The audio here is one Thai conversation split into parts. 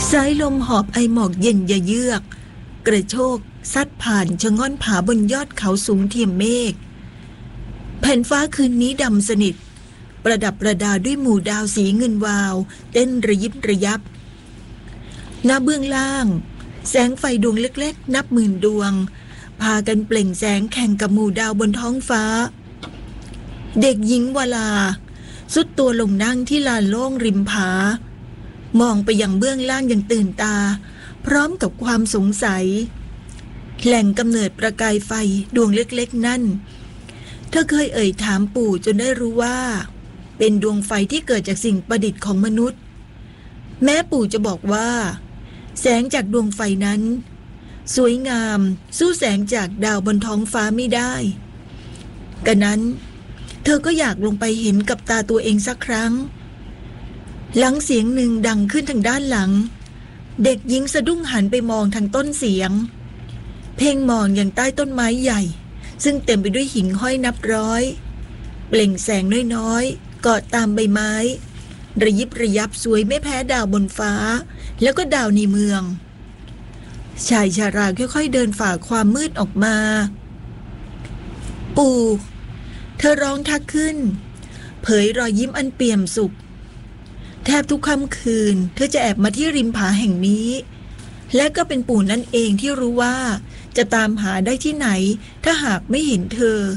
สายลมหอบไอหมอกเย็นเยือกกระโชกซัดผ่านชะง่อนผาบนยอดเขาสูงเทียมเมฆแผ่นฟ้าคืนนี้ดำสนิทประดับประดาด้วยหมู่ดาวสีเงินวาวเต้นระยิบระยับณเบื้องล่างแสงไฟดวงเล็กๆนับหมื่นดวงพากันเปล่งแสงแข่งกับหมู่ดาวบนท้องฟ้าเด็กหญิงวลาสุดตัวลงนั่งที่ลานโล่งริมผามองไปยังเบื้องล่างอย่างตื่นตาพร้อมกับความสงสัยแหล่งกำเนิดประกายไฟดวงเล็กๆนั่นเธอเคยเอ่ยถามปู่จนได้รู้ว่าเป็นดวงไฟที่เกิดจากสิ่งประดิษฐ์ของมนุษย์แม้ปู่จะบอกว่าแสงจากดวงไฟนั้นสวยงามสู้แสงจากดาวบนท้องฟ้าไม่ได้กะนั้นเธอก็อยากลงไปเห็นกับตาตัวเองสักครั้งหลังเสียงหนึ่งดังขึ้นทางด้านหลังเด็กหญิงสะดุ้งหันไปมองทางต้นเสียงเพ่งมองอย่างใต้ต้นไม้ใหญ่ซึ่งเต็มไปด้วยหิ่งห้อยนับร้อยเปล่งแสงน้อยๆเกาะตามใบไม้ระยิบระยับสวยไม่แพ้ดาวบนฟ้าแล้วก็ดาวในเมืองชายชาราค่อยๆเดินฝ่าความมืดออกมาปู่เธอร้องทักขึ้นเผยรอยยิ้มอันเปี่ยมสุขแทบทุกค่ำคืนเธอจะแอบมาที่ริมผาแห่งนี้และก็เป็นปู่นั่นเองที่รู้ว่าจะตามหาได้ที่ไหนถ้าหากไม่เห็นเธอ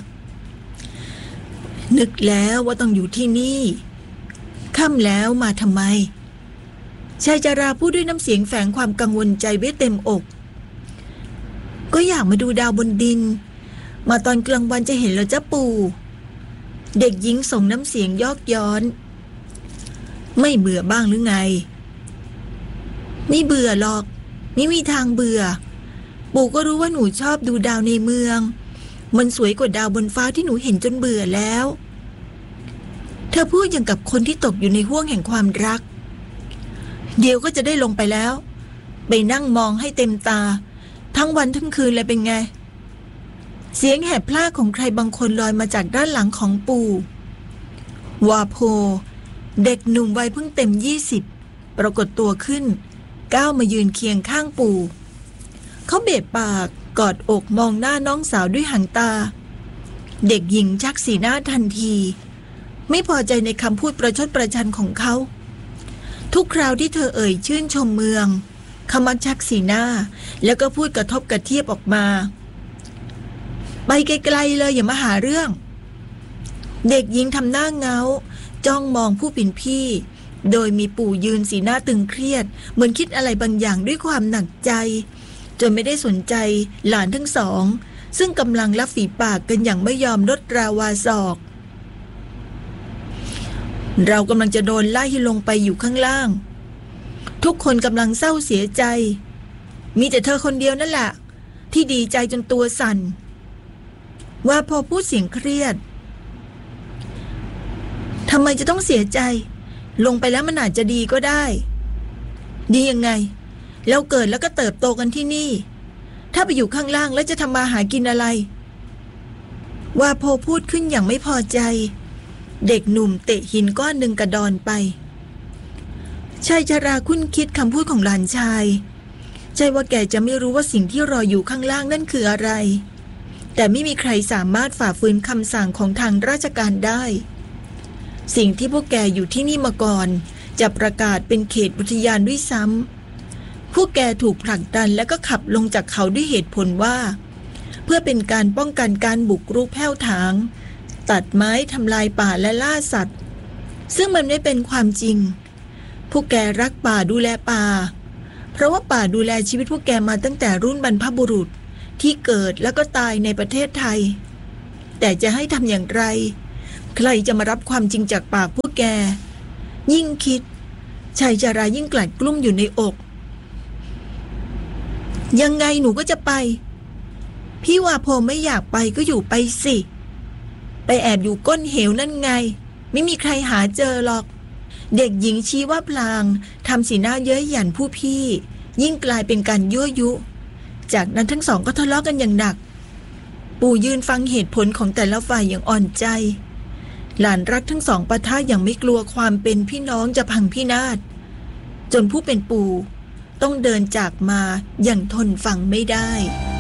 นึกแล้วว่าต้องอยู่ที่นี่ค่ำแล้วมาทำไมชายชราพูดด้วยน้ำเสียงแฝงความกังวลใจไว้เต็มอกก็อยากมาดูดาวบนดินมาตอนกลางวันจะเห็นแล้วจ้าปู่เด็กหญิงส่งน้ำเสียงยอกย้อนไม่เบื่อบ้างหรือไงไม่เบื่อหรอกไม่มีทางเบื่อปู่ก็รู้ว่าหนูชอบดูดาวในเมืองมันสวยกว่าดาวบนฟ้าที่หนูเห็นจนเบื่อแล้วเธอพูดอย่างกับคนที่ตกอยู่ในห้วงแห่งความรักเดี๋ยวก็จะได้ลงไปแล้วไปนั่งมองให้เต็มตาทั้งวันทั้งคืนเลยเป็นไงเสียงแหบพล่าของใครบางคนลอยมาจากด้านหลังของปู่วาโพเด็กหนุ่มวัยเพิ่งเต็ม20ปรากฏตัวขึ้นก้าวมายืนเคียงข้างปู่เขาเบะปากกอดอกมองหน้าน้องสาวด้วยหางตาเด็กหญิงชักสีหน้าทันทีไม่พอใจในคำพูดประชดประชันของเขาทุกคราวที่เธอเอ่ยชื่นชมเมืองเขามักชักสีหน้าแล้วก็พูดกระทบกระเทียบออกมาไปไกลๆเลยอย่ามาหาเรื่องเด็กหญิงทำหน้าเงาจ้องมองผู้เป็นพี่โดยมีปู่ยืนสีหน้าตึงเครียดเหมือนคิดอะไรบางอย่างด้วยความหนักใจจนไม่ได้สนใจหลานทั้งสองซึ่งกำลังลับฝีปากกันอย่างไม่ยอมลดราวาศอกเรากำลังจะโดนไล่ให้ลงไปอยู่ข้างล่างทุกคนกำลังเศร้าเสียใจมีแต่เธอคนเดียวนั่นแหละที่ดีใจจนตัวสั่นว่าพอพูดเสียงเครียดทำไมจะต้องเสียใจลงไปแล้วมันอาจจะดีก็ได้ดียังไงเราเกิดแล้วก็เติบโตกันที่นี่ถ้าไปอยู่ข้างล่างแล้วจะทำมาหากินอะไรว่าพอพูดขึ้นอย่างไม่พอใจเด็กหนุ่มเตะหินก้อนหนึ่งกระดอนไปชายชราคุ้นคิดคำพูดของหลานชายใช่ว่าแกจะไม่รู้ว่าสิ่งที่รออยู่ข้างล่างนั่นคืออะไรแต่ไม่มีใครสามารถฝ่าฝืนคำสั่งของทางราชการได้สิ่งที่พวกแกอยู่ที่นี่มาก่อนจะประกาศเป็นเขตอุทยานด้วยซ้ำพวกแกถูกผลักดันและก็ขับลงจากเขาด้วยเหตุผลว่าเพื่อเป็นการป้องกันการบุกรุกแผ่วถางตัดไม้ทำลายป่าและล่าสัตว์ซึ่งมันไม่เป็นความจริงพวกแกรักป่าดูแลป่าเพราะว่าป่าดูแลชีวิตพวกแกมาตั้งแต่รุ่นบรรพบุรุษที่เกิดแล้วก็ตายในประเทศไทยแต่จะให้ทำอย่างไรใครจะมารับความจริงจากปากพวกแกยิ่งคิดชายชรายิ่งกลัดกลุ้มอยู่ในอกยังไงหนูก็จะไปพี่ว่าพอไม่อยากไปก็อยู่ไปสิไปแอบอยู่ก้นเหวนั่นไงไม่มีใครหาเจอหรอกเด็กหญิงชี้ว่าพลางทำสีหน้าเย้ยหยันผู้พี่ยิ่งกลายเป็นการยั่วยุจากนั้นทั้งสองก็ทะเลาะกันอย่างหนักปู่ยืนฟังเหตุผลของแต่ละฝ่ายอย่างอ่อนใจหลานรักทั้งสองปะทะอย่างไม่กลัวความเป็นพี่น้องจะพังพินาศจนผู้เป็นปู่ต้องเดินจากมาอย่างทนฟังไม่ได้